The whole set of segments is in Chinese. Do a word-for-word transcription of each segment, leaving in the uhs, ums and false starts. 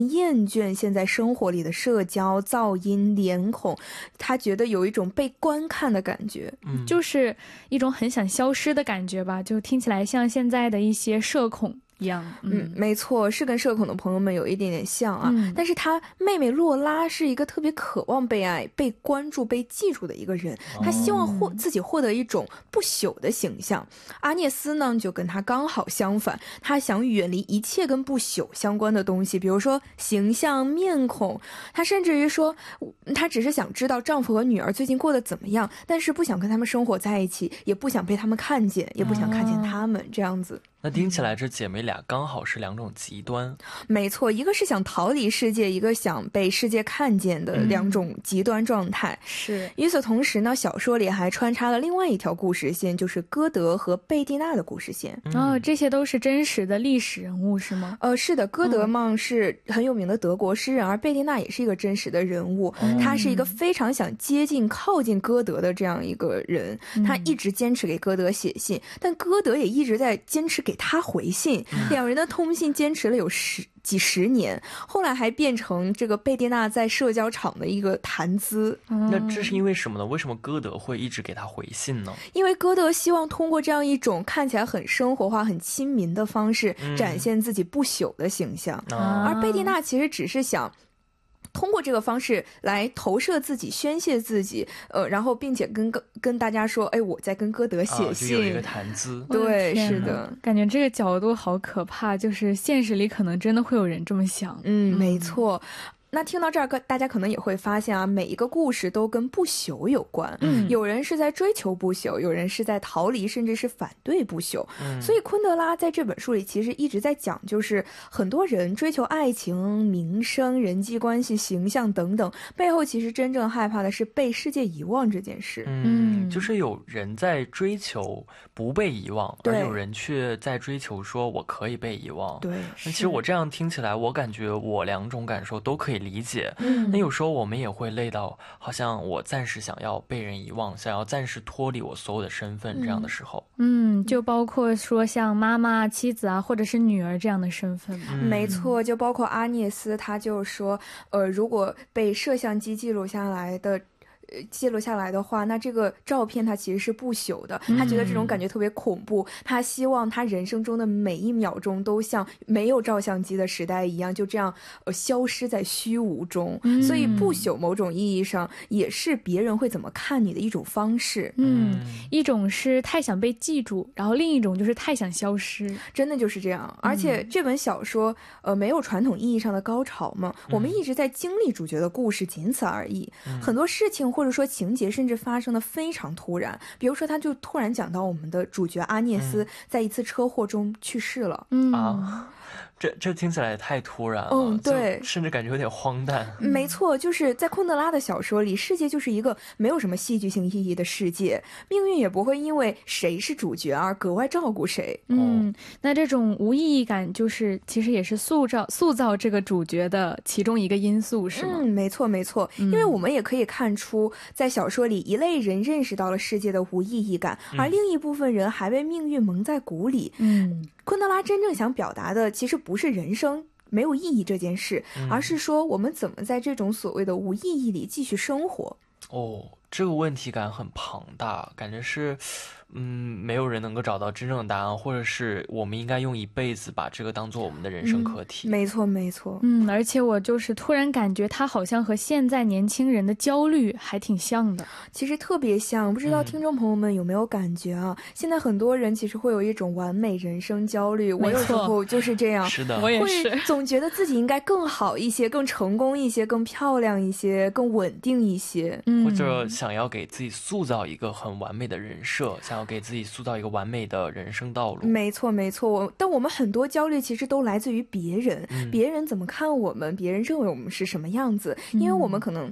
厌倦现在生活里的社交噪音脸孔，他觉得有一种被观看的感觉， 就是一种很想消失的感觉吧，就听起来像现在的一些社恐一样。 嗯，没错，是跟社恐的朋友们有一点点像啊。但是他妹妹洛拉是一个特别渴望被爱、被关注、被记住的一个人，他希望获自己获得一种不朽的形象。阿涅斯呢就跟他刚好相反，他想远离一切跟不朽相关的东西，比如说形象、面孔。他甚至于说他只是想知道丈夫和女儿最近过得怎么样，但是不想跟他们生活在一起，也不想被他们看见，也不想看见他们这样子。 那听起来这姐妹俩刚好是两种极端。 没错，一个是想逃离世界，一个想被世界看见的两种极端状态。 是。 与此同时呢，小说里还穿插了另外一条故事线，就是歌德和贝蒂娜的故事线。 哦，这些都是真实的历史人物是吗？ 呃，是的，歌德嘛是很有名的德国诗人，而贝蒂娜也是一个真实的人物。他是一个非常想接近靠近歌德的这样一个人，他一直坚持给歌德写信，但歌德也一直在坚持给他回信，两人的通信坚持了有十几十年，后来还变成这个贝蒂娜在社交场的一个谈资。 那这是因为什么呢？为什么歌德会一直给他回信呢？ 因为歌德希望通过这样一种看起来很生活化、很亲民的方式展现自己不朽的形象， 嗯、 而贝蒂娜其实只是想通过这个方式来投射自己、宣泄自己，呃，然后并且跟跟大家说，哎，我在跟歌德写信， 啊、就有一个谈资。 对，是的， 感觉这个角度好可怕，就是现实里可能真的会有人这么想。 嗯，没错。那听到这儿，大家可能也会发现啊，每一个故事都跟不朽有关。嗯，有人是在追求不朽，有人是在逃离，甚至是反对不朽。嗯，所以昆德拉在这本书里其实一直在讲，就是很多人追求爱情、名声、人际关系、形象等等，背后其实真正害怕的是被世界遗忘这件事。 嗯，就是有人在追求不被遗忘，而有人却在追求说我可以被遗忘。 对， 那其实我这样听起来，我感觉我两种感受都可以理解。嗯，那有时候我们也会累到好像我暂时想要被人遗忘，想要暂时脱离我所有的身份这样的时候。 嗯，就包括说像妈妈、妻子啊，或者是女儿这样的身份。 嗯，没错，就包括阿涅斯，他就说呃，如果被摄像机记录下来的记录下来的话，那这个照片它其实是不朽的。他觉得这种感觉特别恐怖，他希望他人生中的每一秒钟都像没有照相机的时代一样，就这样呃消失在虚无中。嗯，所以不朽某种意义上也是别人会怎么看你的一种方式。 嗯，一种是太想被记住，然后另一种就是太想消失， 真的就是这样。而且这本小说呃没有传统意义上的高潮嘛，我们一直在经历主角的故事，仅此而已。嗯，很多事情或者说情节甚至发生的非常突然，比如说他就突然讲到我们的主角阿涅斯在一次车祸中去世了。 嗯啊，这这听起来也太突然了。 嗯，对， 甚至感觉有点荒诞。 没错，就是在昆德拉的小说里，世界就是一个没有什么戏剧性意义的世界，命运也不会因为谁是主角而格外照顾谁。 嗯，那这种无意义感就是其实也是塑造塑造这个主角的其中一个因素，是吗？ 嗯，没错没错，因为我们也可以看出在小说里一类人认识到了世界的无意义感，而另一部分人还被命运蒙在鼓里。 嗯， 昆德拉真正想表达的其实不是人生没有意义这件事，而是说我们怎么在这种所谓的无意义里继续生活。 哦，这个问题感很庞大，感觉是嗯，没有人能够找到真正的答案，或者是我们应该用一辈子把这个当做我们的人生课题。 嗯，没错没错。 嗯，而且我就是突然感觉他好像和现在年轻人的焦虑还挺像的， 其实特别像。不知道听众朋友们有没有感觉啊？嗯，现在很多人其实会有一种完美人生焦虑，我有时候就是这样。 是的， 我也是， 会总觉得自己应该更好一些，更成功一些，更漂亮一些，更稳定一些。 嗯，或者想要给自己塑造一个很完美的人设，想要给自己塑造一个完美的人生道路。 没错没错，我但我们很多焦虑其实都来自于别人，嗯，别人怎么看我们，别人认为我们是什么样子，因为我们可能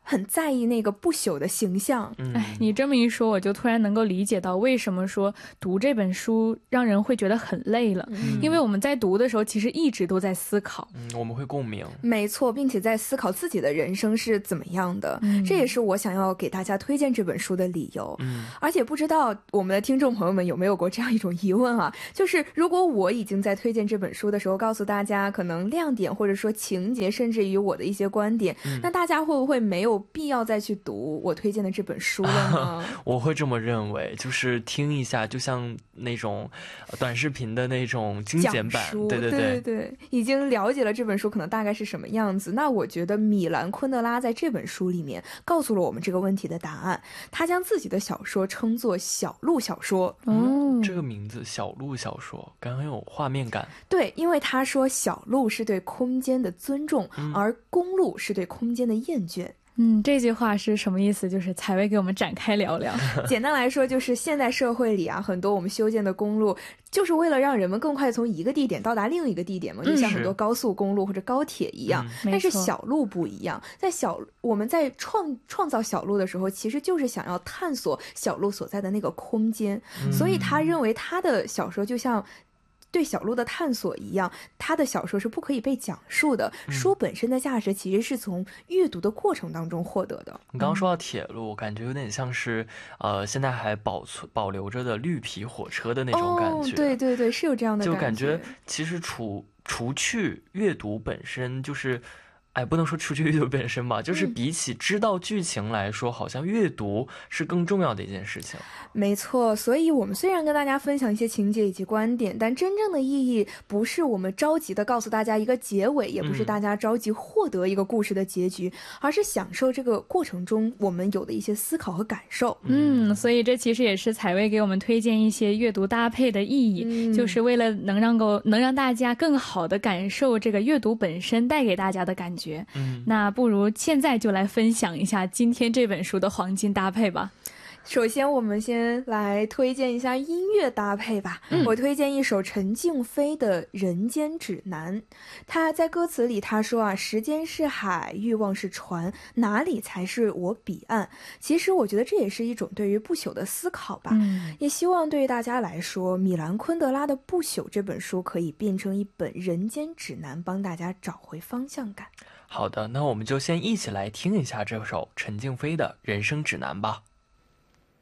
很在意那个不朽的形象。 哎，你这么一说，我就突然能够理解到为什么说读这本书让人会觉得很累了。嗯、因为我们在读的时候，其实一直都在思考， 嗯，我们会共鸣， 没错，并且在思考自己的人生是怎么样的。嗯、这也是我想要给大家推荐这本书的理由。嗯，而且不知道我们的听众朋友们有没有过这样一种疑问啊，就是如果我已经在推荐这本书的时候告诉大家可能亮点或者说情节，甚至于我的一些观点，嗯、那大家会不会没有必要再去读我推荐的这本书了呢？ 我会这么认为，就是听一下就像那种短视频的那种精简版，对对对, 对对对，已经了解了这本书可能大概是什么样子。那我觉得米兰昆德拉在这本书里面告诉了我们这个问题的答案。他将自己的小说称作小路小说。 嗯，这个名字小路小说感觉很有画面感。 对，因为他说小路是对空间的尊重，嗯、而公路是对空间的厌倦。 嗯，这句话是什么意思？就是采薇给我们展开聊聊。 简单来说，就是现代社会里啊，很多我们修建的公路，就是为了让人们更快从一个地点到达另一个地点嘛，就像很多高速公路或者高铁一样。嗯、但是小路不一样，在小我们在创创造小路的时候，其实就是想要探索小路所在的那个空间。嗯、所以他认为他的小说就像对小路的探索一样，他的小说是不可以被讲述的。嗯、书本身的价值其实是从阅读的过程当中获得的。 你刚刚说到铁路，感觉有点像是呃，现在还保存保留着的绿皮火车的那种感觉。 哦、对对对，是有这样的感觉。 就感觉其实除除去阅读本身，就是哎，不能说除去阅读本身吧，就是比起知道剧情来说，嗯、好像阅读是更重要的一件事情。 没错，所以我们虽然跟大家分享一些情节以及观点，但真正的意义不是我们着急的告诉大家一个结尾，也不是大家着急获得一个故事的结局，嗯、而是享受这个过程中我们有的一些思考和感受。 嗯，所以这其实也是采薇给我们推荐一些阅读搭配的意义，嗯、就是为了能让够能让大家更好的感受这个阅读本身带给大家的感觉。嗯，那不如现在就来分享一下今天这本书的黄金搭配吧。 首先我们先来推荐一下音乐搭配吧。嗯、我推荐一首陈静飞的《人间指南》。他在歌词里他说啊，时间是海，欲望是船，哪里才是我彼岸？其实我觉得这也是一种对于不朽的思考吧。嗯、也希望对于大家来说，米兰昆德拉的《不朽》这本书可以变成一本人间指南，帮大家找回方向感。 好的，那我们就先一起来听一下这首陈静飞的《人生指南》吧。